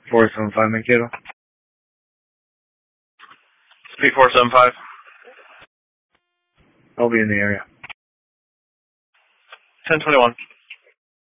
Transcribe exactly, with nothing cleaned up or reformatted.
four seven five, Mankato. Speed four seven five. I'll be in the area. ten twenty-one.